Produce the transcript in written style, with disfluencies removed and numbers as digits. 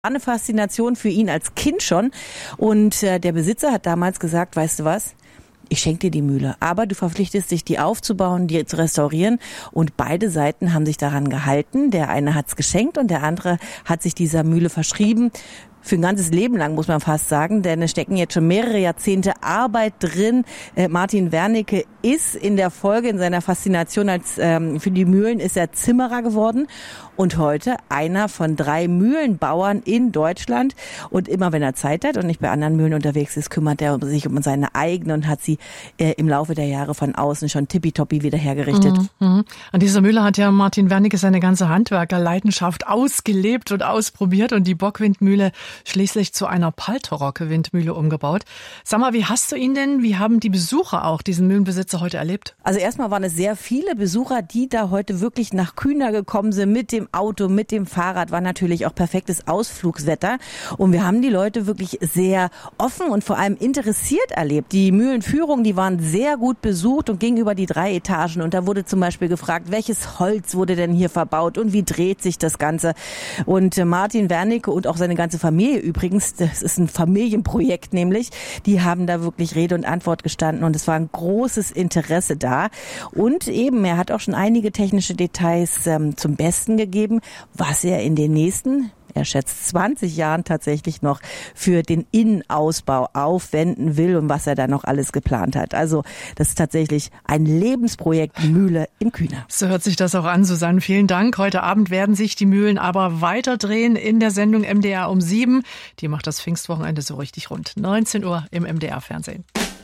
eine Faszination für ihn als Kind schon. Und der Besitzer hat damals gesagt, weißt du was? Ich schenke dir die Mühle, aber du verpflichtest dich, die aufzubauen, die zu restaurieren. Und beide Seiten haben sich daran gehalten. Der eine hat's geschenkt und der andere hat sich dieser Mühle verschrieben. Für ein ganzes Leben lang, muss man fast sagen, denn es stecken jetzt schon mehrere Jahrzehnte Arbeit drin. Martin Wernicke ist in der Folge, in seiner Faszination für die Mühlen, ist er Zimmerer geworden und heute einer von 3 Mühlenbauern in Deutschland. Und immer wenn er Zeit hat und nicht bei anderen Mühlen unterwegs ist, kümmert er sich um seine eigene und hat sie im Laufe der Jahre von außen schon tippitoppi wieder hergerichtet. An dieser Mühle hat ja Martin Wernicke seine ganze Handwerkerleidenschaft ausgelebt und ausprobiert und die Bockwindmühle schließlich zu einer Paltorok-Windmühle umgebaut. Sag mal, wie haben die Besucher auch diesen Mühlenbesitzer heute erlebt? Also erstmal waren es sehr viele Besucher, die da heute wirklich nach Kühner gekommen sind, mit dem Auto, mit dem Fahrrad, war natürlich auch perfektes Ausflugswetter. Und wir haben die Leute wirklich sehr offen und vor allem interessiert erlebt. Die Mühlenführungen, die waren sehr gut besucht und gingen über die 3 Etagen. Und da wurde zum Beispiel gefragt, welches Holz wurde denn hier verbaut und wie dreht sich das Ganze? Und Martin Wernicke und auch seine ganze Familie übrigens, das ist ein Familienprojekt nämlich, die haben da wirklich Rede und Antwort gestanden und es war ein großes Interesse da. Und eben, er hat auch schon einige technische Details zum Besten gegeben, was er in den nächsten, er schätzt 20 Jahren tatsächlich noch für den Innenausbau aufwenden will und was er da noch alles geplant hat. Also das ist tatsächlich ein Lebensprojekt Mühle in Kühner. So hört sich das auch an, Susanne. Vielen Dank. Heute Abend werden sich die Mühlen aber weiter drehen in der Sendung MDR um 7. Die macht das Pfingstwochenende so richtig rund. 19 Uhr im MDR-Fernsehen.